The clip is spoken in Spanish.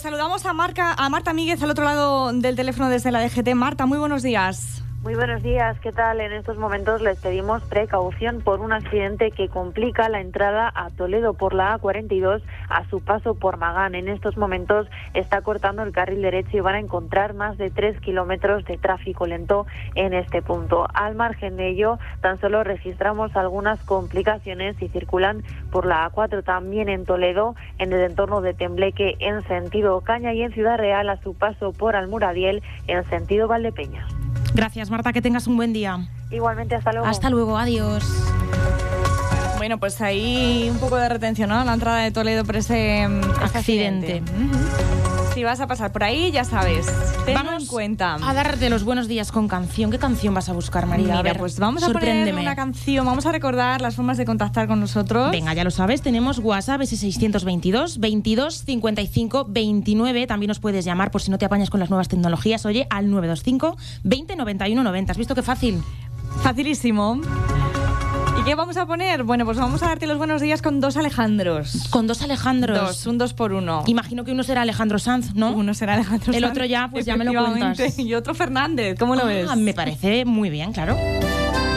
Pues saludamos a Marta Míguez al otro lado del teléfono desde la DGT. Marta, muy buenos días. Muy buenos días, ¿qué tal? En estos momentos les pedimos precaución por un accidente que complica la entrada a Toledo por la A42 a su paso por Magán. En estos momentos está cortando el carril derecho y van a encontrar más de 3 kilómetros de tráfico lento en este punto. Al margen de ello, tan solo registramos algunas complicaciones y circulan por la A4 también en Toledo, en el entorno de Tembleque en sentido Ocaña y en Ciudad Real a su paso por Almuradiel en sentido Valdepeñas. Gracias, Marta, que tengas un buen día. Igualmente, hasta luego. Hasta luego, adiós. Bueno, pues ahí un poco de retención, ¿no? A la entrada de Toledo por ese accidente. Si vas a pasar por ahí, ya sabes, tenlo en cuenta. A darte los buenos días con canción. ¿Qué canción vas a buscar, María? Mira, a ver, pues vamos a poner una canción. Vamos a recordar las formas de contactar con nosotros. Venga, ya lo sabes, tenemos WhatsApp, ese 622 22 55 29. También nos puedes llamar por si no te apañas con las nuevas tecnologías. Oye, al 925 20 91 90. ¿Has visto qué fácil? Facilísimo. ¿Y qué vamos a poner? Bueno, pues vamos a darte los buenos días con dos Alejandros. ¿Con dos Alejandros? Un 2 por 1. Imagino que uno será Alejandro Sanz, ¿no? Uno será Alejandro Sanz. El otro ya, pues ya me lo cuentas. Y otro Fernández, ¿cómo lo ves? Me parece muy bien, claro.